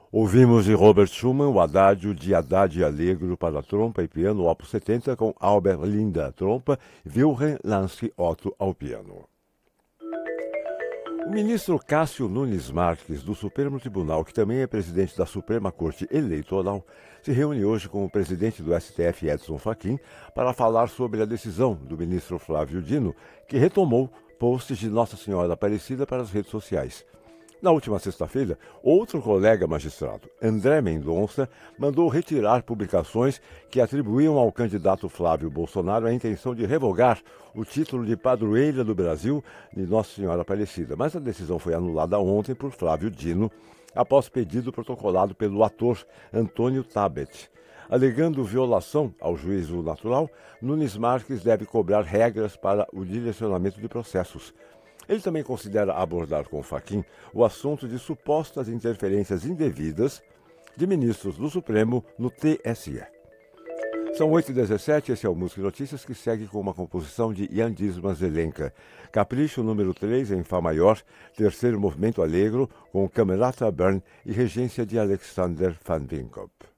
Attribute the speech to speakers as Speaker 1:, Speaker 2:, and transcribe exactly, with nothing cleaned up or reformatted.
Speaker 1: Ouvimos de Robert Schumann o adágio de Adagio Allegro para trompa e piano, opus setenta, com Albert Linda, trompa, e Wilhelm Lansky Otto ao piano. O ministro Cássio Nunes Marques, do Supremo Tribunal, que também é presidente da Suprema Corte Eleitoral, se reúne hoje com o presidente do S T F, Edson Fachin, para falar sobre a decisão do ministro Flávio Dino, que retomou posts de Nossa Senhora Aparecida para as redes sociais. Na última sexta-feira, outro colega magistrado, André Mendonça, mandou retirar publicações que atribuíam ao candidato Flávio Bolsonaro a intenção de revogar o título de padroeira do Brasil de Nossa Senhora Aparecida. Mas a decisão foi anulada ontem por Flávio Dino, após pedido protocolado pelo ator Antônio Tabet. Alegando violação ao juízo natural, Nunes Marques deve cobrar regras para o direcionamento de processos. Ele também considera abordar com Fachin o assunto de supostas interferências indevidas de ministros do Supremo no T S E. São oito e dezessete, esse é o Música e Notícias, que segue com uma composição de Jan Dismas Zelenka. Capricho número três em Fá maior, terceiro movimento alegro, com Camerata Bern e regência de Alexander van Winkop.